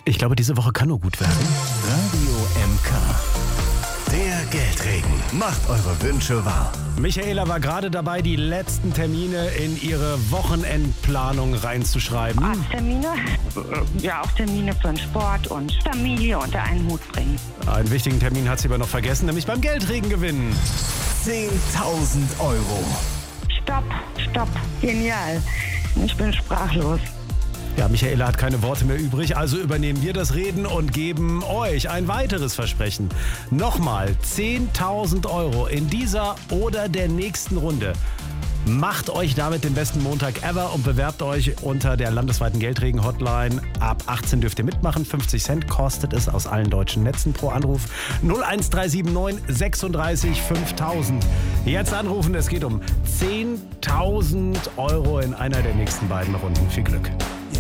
Ich glaube, diese Woche kann nur gut werden. Radio MK. Der Geldregen. Macht eure Wünsche wahr. Michaela war gerade dabei, die letzten Termine in ihre Wochenendplanung reinzuschreiben. Arzttermine, ja auch Termine für den Sport und Familie unter einen Hut bringen. Einen wichtigen Termin hat sie aber noch vergessen, nämlich beim Geldregen gewinnen. 10.000 Euro. Stopp, genial. Ich bin sprachlos. Ja, Michaela hat keine Worte mehr übrig, also übernehmen wir das Reden und geben euch ein weiteres Versprechen. Nochmal 10.000 Euro in dieser oder der nächsten Runde. Macht euch damit den besten Montag ever und bewerbt euch unter der landesweiten Geldregen-Hotline. Ab 18 dürft ihr mitmachen. 50 Cent kostet es aus allen deutschen Netzen pro Anruf. 01379 36 5000. Jetzt anrufen, es geht um 10.000 Euro in einer der nächsten beiden Runden. Viel Glück.